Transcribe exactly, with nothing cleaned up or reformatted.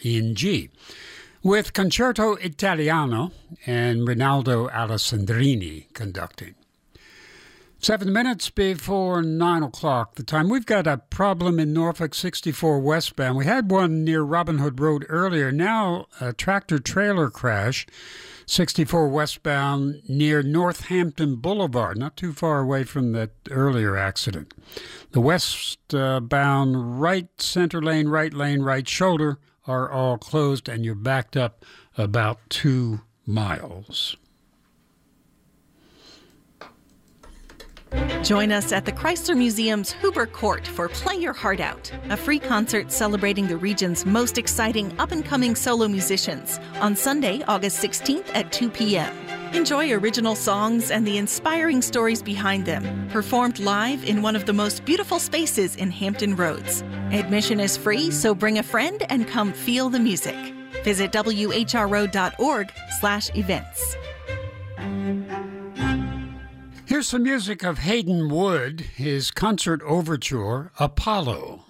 in G, with Concerto Italiano and Rinaldo Alessandrini conducting. Seven minutes before nine o'clock, the time. We've got a problem in Norfolk sixty-four westbound. We had one near Robin Hood Road earlier. Now a tractor-trailer crash, sixty-four westbound near Northampton Boulevard, not too far away from that earlier accident. The westbound right center lane, right lane, right shoulder are all closed, and you're backed up about two miles. Join us at the Chrysler Museum's Huber Court for Play Your Heart Out, a free concert celebrating the region's most exciting up-and-coming solo musicians on Sunday, August sixteenth at two p.m. Enjoy original songs and the inspiring stories behind them, performed live in one of the most beautiful spaces in Hampton Roads. Admission is free, so bring a friend and come feel the music. Visit W H R O dot org slash events. Here's some music of Hayden Wood, his concert overture, Apollo.